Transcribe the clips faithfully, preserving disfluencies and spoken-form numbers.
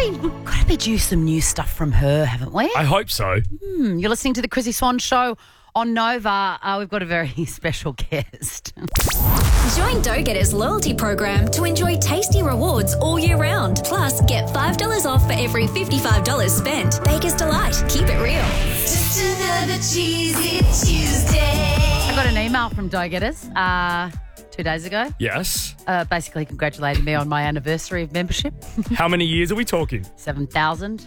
been, we've got to be due some new stuff from her, haven't we? I hope so. Hmm, you're listening to the Chrissy Swan Show on Nova. Uh, we've got a very special guest. Join Dough Getters loyalty program to enjoy tasty rewards all year round. Plus, get five dollars off for every fifty-five dollars spent. Baker's Delight. Keep it real. Just another cheesy Tuesday. I got an email from Dough Getters uh, two days ago, Yes. uh, basically congratulating me on my anniversary of membership. How many years are we talking? seven thousand.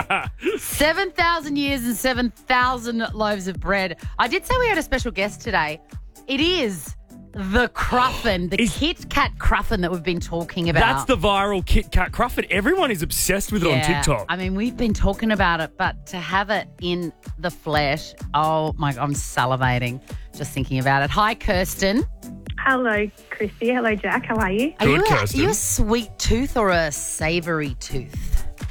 seven thousand years and seven thousand loaves of bread. I did say we had a special guest today. It is the Cruffin, the Is- Kit Kat Cruffin that we've been talking about. That's the viral Kit Kat Cruffin. Everyone is obsessed with it on TikTok. I mean, we've been talking about it, but to have it in the flesh, oh my, I'm salivating just thinking about it. Hi, Kirsten. Hello, Chrissy. Hello, Jack. How are you? Are Good, you, a, are Kirsten. you a sweet tooth or a savoury tooth?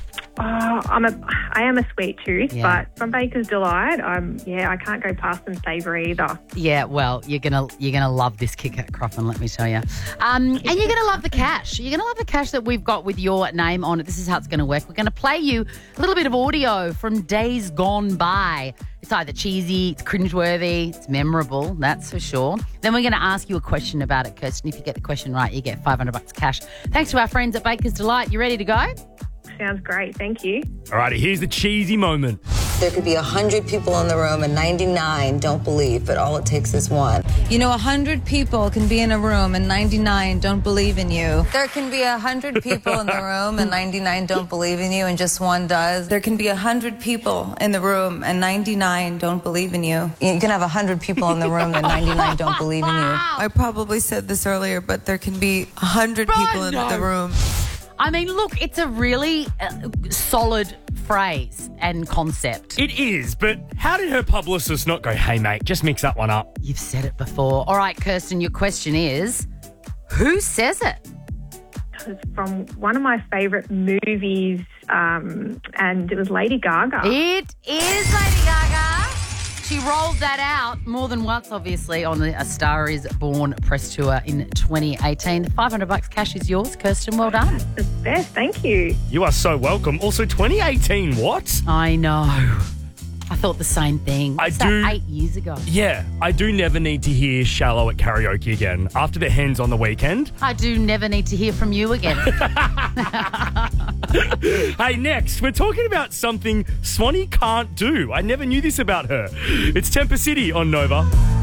Oh, I'm a, I am a sweet tooth, Yeah. but from Baker's Delight, I'm, yeah, I can't go past some savoury either. Yeah, well, you're gonna you're gonna love this Kit Kat Cruffin, let me tell you. Um, and you're gonna love the cash. You're gonna love the cash that we've got with your name on it. This is how it's gonna work. We're gonna play you a little bit of audio from days gone by. It's either cheesy, it's cringeworthy, it's memorable, that's for sure. Then we're gonna ask you a question about it, Kirsten. If you get the question right, you get five hundred bucks cash. Thanks to our friends at Baker's Delight. You ready to go? Sounds great. Thank you. All right, here's the cheesy moment. There could be one hundred people in the room and ninety-nine don't believe, but all it takes is one. You know, one hundred people can be in a room and ninety-nine don't believe in you. There can be one hundred people in the room and ninety-nine don't believe in you and just one does. There can be one hundred people in the room and ninety-nine don't believe in you. You can have one hundred people in the room and ninety-nine don't believe in you. I probably said this earlier, but there can be one hundred people in no. the room. I mean, look, it's a really uh, solid phrase and concept. It is, but how did her publicist not go, hey, mate, just mix that one up? You've said it before. All right, Kirsten, your question is, who says it? It's from one of my favourite movies, um, and it was Lady Gaga. It is Lady Gaga. She rolled that out more than once, obviously, on the A Star Is Born press tour in twenty eighteen. five hundred bucks cash is yours, Kirsten. Well done. The best. Thank you. You are so welcome. Also, twenty eighteen, what? I know. I thought the same thing. I It's that do- eight years ago. Yeah, I do never need to hear Shallow at karaoke again. After the Hens on the weekend. I do never need to hear from you again. Hey, next, we're talking about something Swanee can't do. I never knew this about her. It's Temper City on Nova.